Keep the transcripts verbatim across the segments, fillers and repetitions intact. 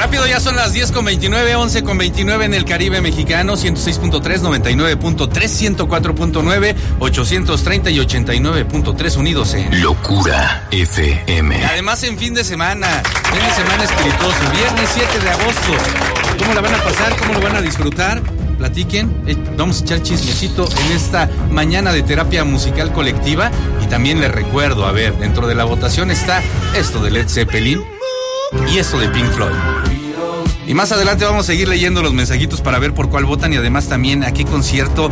Rápido, ya son las diez con veintinueve, once con veintinueve en el Caribe mexicano, ciento seis punto tres, noventa y nueve punto tres, ciento cuatro punto nueve, ochocientos treinta y ochenta y nueve punto tres unidos en Locura F M. Y además en fin de semana, fin de semana espirituoso, viernes siete de agosto. ¿Cómo la van a pasar? ¿Cómo lo van a disfrutar? Platiquen, eh, vamos a echar chismecito en esta mañana de terapia musical colectiva. Y también les recuerdo, a ver, dentro de la votación está esto de Led Zeppelin y esto de Pink Floyd. Y más adelante vamos a seguir leyendo los mensajitos para ver por cuál votan y además también a qué concierto,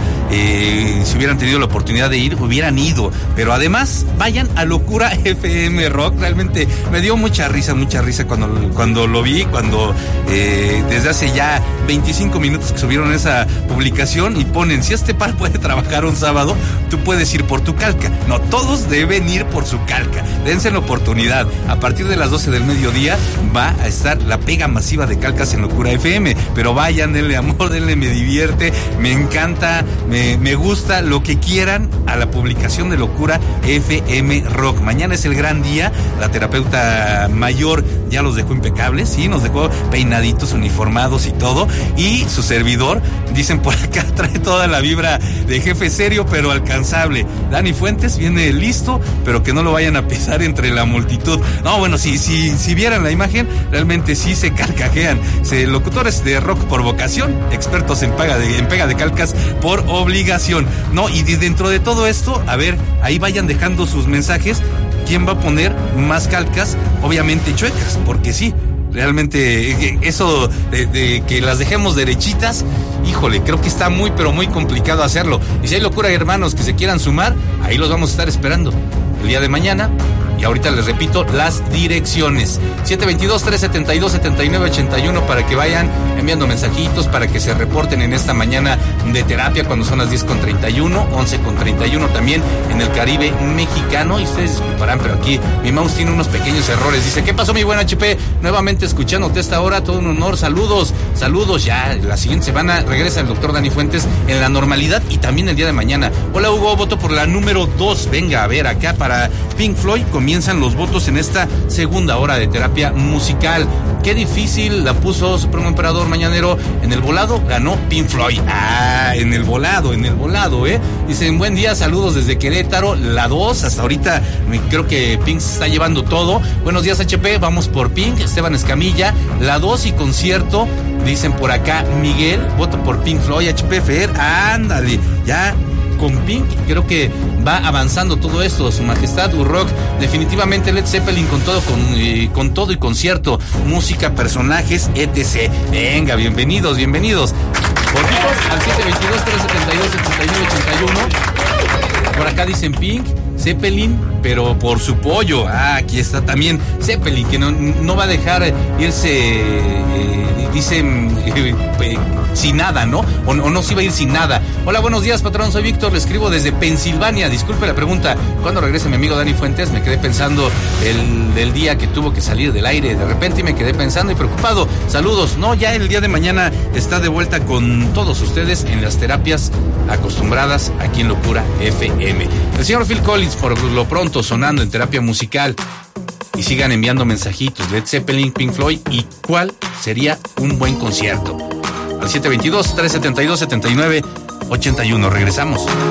eh, si hubieran tenido la oportunidad de ir, hubieran ido. Pero además, vayan a Locura F M Rock. Realmente me dio mucha risa, mucha risa cuando, cuando lo vi, cuando eh, desde hace ya veinticinco minutos que subieron esa publicación y ponen, si este par puede trabajar un sábado, tú puedes ir por tu calca. No, todos deben ir por su calca. Dense la oportunidad. A partir de las doce del mediodía va a estar la pega masiva de calcas en Locura F M, pero vayan, denle amor, denle me divierte, me encanta, me, me gusta, lo que quieran a la publicación de Locura F M Rock. Mañana es el gran día, la terapeuta mayor ya los dejó impecables, sí, nos dejó peinaditos, uniformados y todo, y su servidor, dicen por acá, trae toda la vibra de jefe serio pero alcanzable. Dani Fuentes viene listo, pero que no lo vayan a pisar entre la multitud. No, bueno, si, si, si vieran la imagen, realmente sí se carcajean. Se, locutores de rock por vocación, expertos en, paga de, en pega de calcas por obligación. No, y de, dentro de todo esto, a ver, ahí vayan dejando sus mensajes. ¿Quién va a poner más calcas? Obviamente chuecas, porque sí, realmente eso de, de que las dejemos derechitas, híjole, creo que está muy, pero muy complicado hacerlo. Y si hay locura, hermanos, que se quieran sumar, ahí los vamos a estar esperando el día de mañana. Y ahorita les repito las direcciones: siete dos dos, tres siete dos, siete nueve ocho uno para que vayan enviando mensajitos, para que se reporten en esta mañana de terapia cuando son las diez con treinta y uno, once con treinta y uno también en el Caribe mexicano. Y ustedes disculparán, pero aquí mi mouse tiene unos pequeños errores. Dice, ¿qué pasó, mi buen H P? Nuevamente escuchándote a esta hora, todo un honor, saludos, saludos. Ya la siguiente semana regresa el doctor Dani Fuentes en la normalidad y también el día de mañana. Hola, Hugo, voto por la número dos. Venga, a ver, acá para Pink Floyd comienzan los votos en esta segunda hora de terapia musical. Qué difícil la puso Supremo Emperador Mañanero. En el volado ganó Pink Floyd. Ah, en el volado, en el volado, ¿eh? Dicen, buen día, saludos desde Querétaro. La dos, hasta ahorita creo que Pink se está llevando todo. Buenos días, H P, vamos por Pink. Esteban Escamilla, la dos y concierto. Dicen por acá, Miguel, voto por Pink Floyd. H P Fer, ándale, ya con Pink, creo que va avanzando todo esto. Su Majestad Urrock, definitivamente Led Zeppelin con todo, con, eh, con todo y concierto, música, personajes, etcétera. Venga, bienvenidos, bienvenidos. Votitos al siete dos dos, tres siete dos, ocho nueve ocho uno. Por acá dicen Pink, Zeppelin, pero por su pollo. Ah, aquí está también Zeppelin, que no, no va a dejar irse, eh, dicen, eh, eh, sin nada, ¿no? O, o no se iba a ir sin nada. Hola, buenos días, patrón, soy Víctor, le escribo desde Pensilvania. Disculpe la pregunta, ¿cuándo regresa mi amigo Dani Fuentes? Me quedé pensando el, el día que tuvo que salir del aire de repente y me quedé pensando y preocupado. Saludos. No, ya el día de mañana está de vuelta con todos ustedes en las terapias acostumbradas aquí en Locura F M. El señor Phil Collins, por lo pronto, sonando en terapia musical. Y sigan enviando mensajitos, Led Zeppelin, Pink Floyd, y cuál sería un buen concierto. Al siete dos dos, tres siete dos, siete nueve ocho uno. Regresamos.